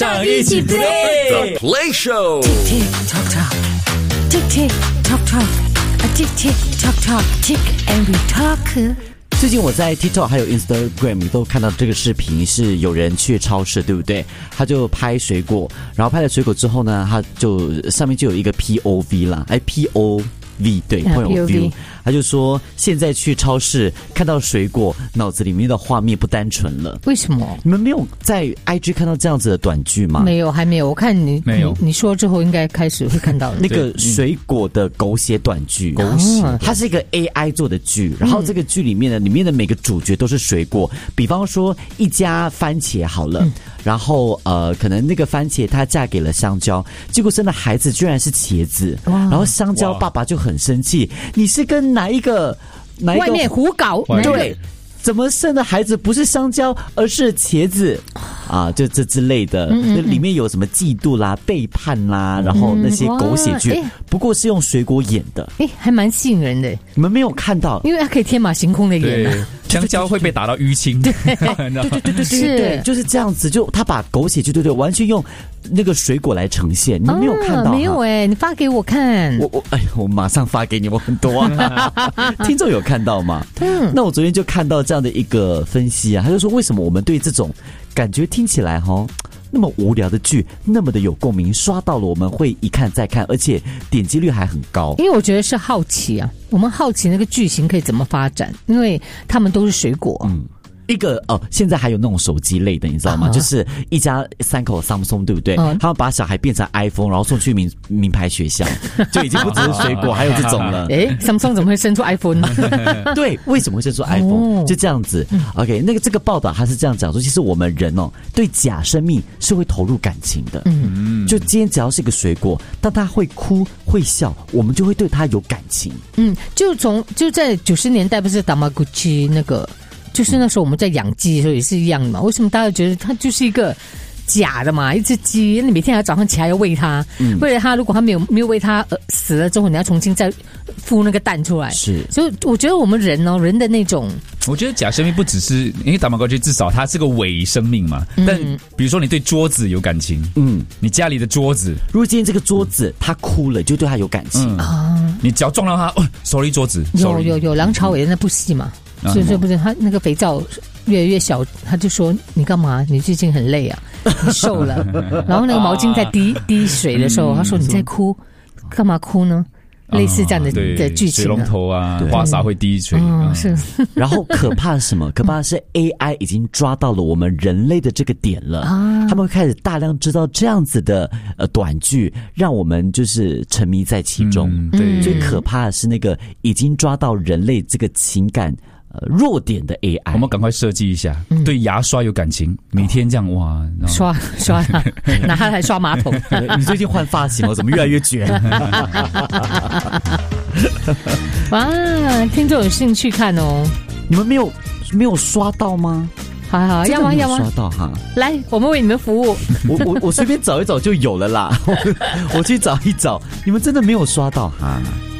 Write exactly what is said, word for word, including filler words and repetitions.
大一起 play The Play Show Tick tock tock Tick tick tock tock Tick tick tock tock Tick and we talk。 最近我在 TikTok 还有 Instagram 都看到这个视频，是有人去超市，对不对？他就拍水果，然后拍了水果之后呢，他就上面就有一个 P O V 啦，哎 P O V 对 Yeah, point of P O V view， 他就说现在去超市看到水果，脑子里面的画面不单纯了。 为什么？ 你们没有在 I G 看到这样子的短剧吗？ 没有，还没有。我看你没有你，你说之后应该开始会看到的。 那个水果的狗血短剧， 狗血它是一个 A I 做的剧，然后这个剧里面呢，里面的每个主角都是水果，比方说一家番茄好了，嗯、然后呃，可能那个番茄她嫁给了香蕉，结果生的孩子居然是茄子，然后香蕉爸爸就很生气，你是跟哪一个哪一个外面胡搞？ 对。怎么生的孩子不是香蕉，而是茄子啊？就这之类的，嗯嗯、里面有什么嫉妒啦、背叛啦，然后那些狗血剧，嗯、不过是用水果演的， 哎，还蛮吸引人的。 你们没有看到， 因为它可以天马行空的演啊。 香蕉会被打到淤青， 对对对对对对对，就是这样子。就他把狗血剧，对对，完全用那个水果来呈现。你们没有看到？ 没有哎，你发给我看。 我我哎，我马上发给你，我很多啊。听众有看到吗？嗯，那我昨天就看到这样的一个分析啊，他就说为什么我们对这种感觉听起来哈那么无聊的剧那么的有共鸣，刷到了我们会一看再看，而且点击率还很高。 因为我觉得是好奇啊，我们好奇那个剧情可以怎么发展，因为他们都是水果。 嗯。一个哦，现在还有那种手机类的，你知道吗？啊、就是一家三口 Samsung， 对不对？嗯、他们把小孩变成 iPhone， 然后送去名名牌学校，就已经不只是水果，还有这种了。 哎 ，Samsung 怎么会生出 iPhone 呢？ 对，为什么会生出 iPhone？、哦、就这样子。OK， 那个这个报道他是这样讲说，其实我们人哦，对假生命是会投入感情的。嗯，就今天只要是一个水果，当他会哭会笑，我们就会对他有感情。 嗯，就从就在九十年代不是 Tamaguchi 那个。就是那时候我们在养鸡的时候也是一样的嘛，为什么大家觉得它就是一个假的嘛？一只鸡，你每天要早上起来要喂它，嗯、为了它，如果它没有没有喂它，呃，死了之后你要重新再孵那个蛋出来。 是， 所以我觉得我们人哦，人的那种， 我觉得假生命不只是因为打毛高居至少它是个伪生命嘛。嗯、但比如说你对桌子有感情，嗯，你家里的桌子， 如果今天这个桌子它哭了，就对它有感情啊、 嗯。你只要撞到它，哦，手里桌子， 有有有梁朝伟的那部戏嘛。所以说不是他那个肥皂越来越小，他就说你干嘛？你最近很累啊，你瘦了。然后那个毛巾在滴滴水的时候，他说你在哭，干嘛哭呢？类似这样的、啊、的剧情、啊， 水龙头啊，花洒会滴水。 嗯，嗯是。 然后可怕是什么？可怕的是 A I 已经抓到了我们人类的这个点了，啊、他们会开始大量制造这样子的呃短剧，让我们就是沉迷在其中。嗯、对，最可怕的是那个已经抓到人类这个情感。呃，弱点的 A I， 我们赶快设计一下，嗯、对牙刷有感情，每天这样哇， 刷刷它，拿它来刷马桶。 你最近换发型了，怎么越来越卷？ 哇，听众有兴趣看哦。 你们没有没有刷到吗？ 好好，要吗？要吗？ 刷到哈， 来，我们为你们服务。 我我我随便找一找就有了啦，我, 我去找一找，你们真的没有刷到哈。